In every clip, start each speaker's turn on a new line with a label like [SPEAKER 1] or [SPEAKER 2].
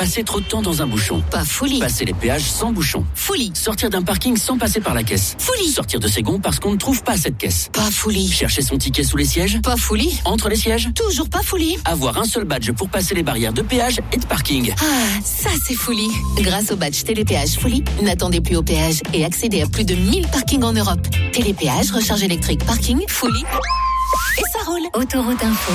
[SPEAKER 1] Passer trop de temps dans un bouchon.
[SPEAKER 2] Pas folie.
[SPEAKER 1] Passer les péages sans bouchon.
[SPEAKER 2] Folie.
[SPEAKER 1] Sortir d'un parking sans passer par la caisse.
[SPEAKER 2] Folie.
[SPEAKER 1] Sortir de ses gonds parce qu'on ne trouve pas cette caisse.
[SPEAKER 2] Pas folie.
[SPEAKER 1] Chercher son ticket sous les sièges.
[SPEAKER 2] Pas folie.
[SPEAKER 1] Entre les sièges.
[SPEAKER 2] Toujours pas folie.
[SPEAKER 1] Avoir un seul badge pour passer les barrières de péage et de parking.
[SPEAKER 2] Ah, ça c'est folie. Grâce au badge Télépéage Folie, n'attendez plus au péage et accédez à plus de 1000 parkings en Europe. Télépéage, recharge électrique, parking, Folie. Et ça roule. Autoroute Info.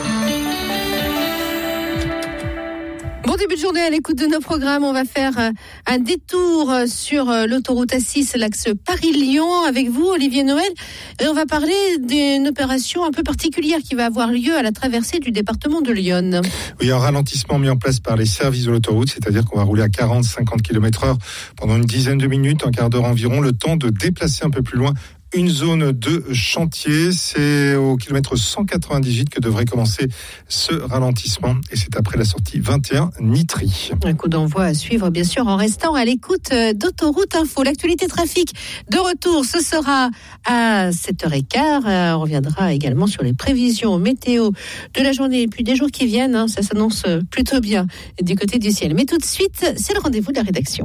[SPEAKER 3] Bon début de journée à l'écoute de nos programmes. On va faire un détour sur l'autoroute A6, l'axe Paris-Lyon avec vous, Olivier Noël. Et on va parler d'une opération un peu particulière qui va avoir lieu à la traversée du département de l'Yonne.
[SPEAKER 4] Oui, un ralentissement mis en place par les services de l'autoroute, c'est-à-dire qu'on va rouler à 40-50 km/h pendant une dizaine de minutes, un quart d'heure environ, le temps de déplacer un peu plus loin une zone de chantier. C'est au kilomètre 198 que devrait commencer ce ralentissement et c'est après la sortie 21 Nitry.
[SPEAKER 3] Un coup d'envoi à suivre bien sûr en restant à l'écoute d'Autoroute Info. L'actualité trafic de retour, ce sera à 7h15. On reviendra également sur les prévisions météo de la journée et puis des jours qui viennent. Ça s'annonce plutôt bien du côté du ciel. Mais tout de suite, c'est le rendez-vous de la rédaction.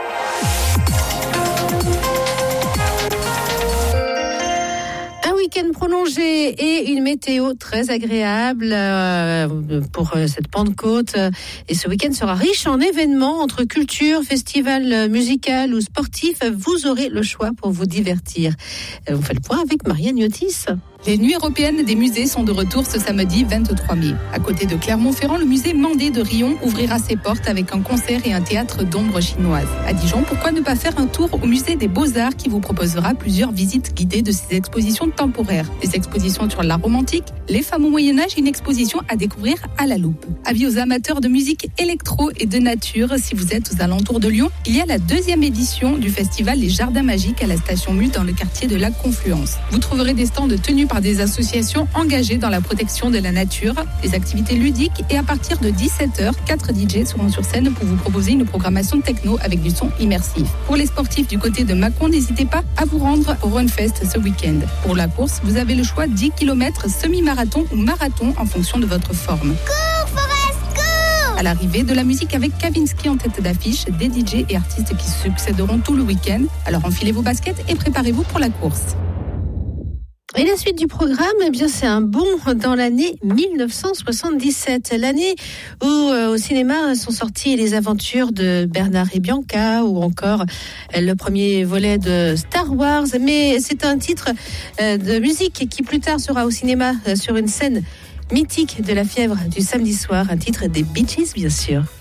[SPEAKER 3] Week-end prolongé et une météo très agréable pour cette Pentecôte. Et ce week-end sera riche en événements entre culture, festival musical ou sportif. Vous aurez le choix pour vous divertir. On fait le point avec Marianne Yotis.
[SPEAKER 5] Les nuits européennes des musées sont de retour ce samedi 23 mai. À côté de Clermont-Ferrand, le musée Mandé de Riom ouvrira ses portes avec un concert et un théâtre d'ombre chinoise. À Dijon, pourquoi ne pas faire un tour au musée des Beaux-Arts qui vous proposera plusieurs visites guidées de ses expositions temporaires. Des expositions sur l'art romantique, les femmes au Moyen-Âge, une exposition à découvrir à la loupe. Avis aux amateurs de musique électro et de nature, si vous êtes aux alentours de Lyon, il y a la 2e édition du festival Les Jardins Magiques à la station Mute dans le quartier de la Confluence. Vous trouverez des stands tenus par des associations engagées dans la protection de la nature, des activités ludiques et à partir de 17h, 4 DJ seront sur scène pour vous proposer une programmation techno avec du son immersif. Pour les sportifs du côté de Mâcon, n'hésitez pas à vous rendre au Runfest ce week-end. Pour la course, vous avez le choix 10 km, semi-marathon ou marathon en fonction de votre forme.
[SPEAKER 6] Cours, Forest, cours!
[SPEAKER 5] À l'arrivée, de la musique avec Kavinsky en tête d'affiche, des DJ et artistes qui succéderont tout le week-end. Alors enfilez vos baskets et préparez-vous pour la course.
[SPEAKER 3] Et la suite du programme, eh bien, c'est un bond dans l'année 1977, l'année où au cinéma sont sorties les aventures de Bernard et Bianca ou encore le premier volet de Star Wars. Mais c'est un titre de musique qui plus tard sera au cinéma sur une scène mythique de la fièvre du samedi soir, un titre des Bee Gees bien sûr.